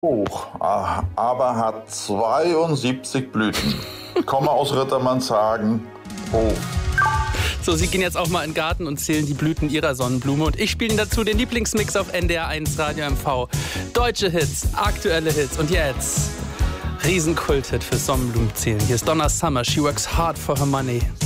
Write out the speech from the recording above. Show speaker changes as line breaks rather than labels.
Hoch, aber hat 72 Blüten. Komme aus Rittermannshagen. Hoch.
So, Sie gehen jetzt auch mal in den Garten und zählen die Blüten Ihrer Sonnenblume. Und ich spiele Ihnen dazu den Lieblingsmix auf NDR1 Radio MV. Deutsche Hits, aktuelle Hits. Und jetzt Riesenkult-Hit für Sonnenblumen zählen. Hier ist Donna Summer. She works hard for her money.